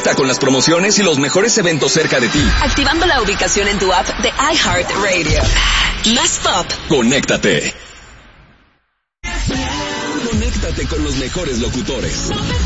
Conecta con las promociones y los mejores eventos cerca de ti. Activando la ubicación en tu app de iHeartRadio. Más pop. Conéctate. Conéctate con los mejores locutores.